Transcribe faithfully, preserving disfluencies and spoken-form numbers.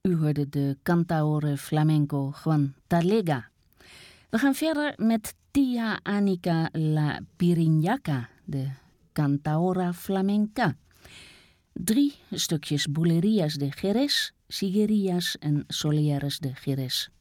U hoorde de cantaore flamenco Juan Talega. We gaan verder met Tia Anica La Piriñaca, de cantaora flamenca. Drie stukjes Bulerías de Jerez, Siguerías en Soleares de Jerez.